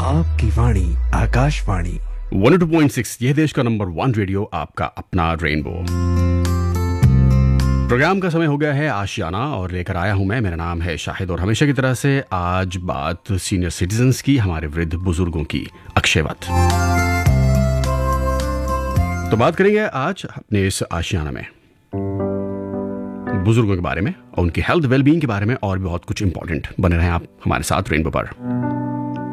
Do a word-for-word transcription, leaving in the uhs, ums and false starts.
आपकी वाणी Akashvani one two point six, यह देश का नंबर वन रेडियो, आपका अपना रेनबो। प्रोग्राम का समय हो गया है आशियाना और लेकर आया हूं मैं, मेरा नाम है शाहिद और हमेशा की तरह से आज बात सीनियर सिटीजन्स की, हमारे वृद्ध बुजुर्गों की, अक्षयवत। तो बात करेंगे आज अपने इस आशियाना में बुजुर्गों के बारे में और उनकी हेल्थ वेलबींग के बारे में और भी बहुत कुछ इंपॉर्टेंट। बने रहें आप हमारे साथ रेनबो पर।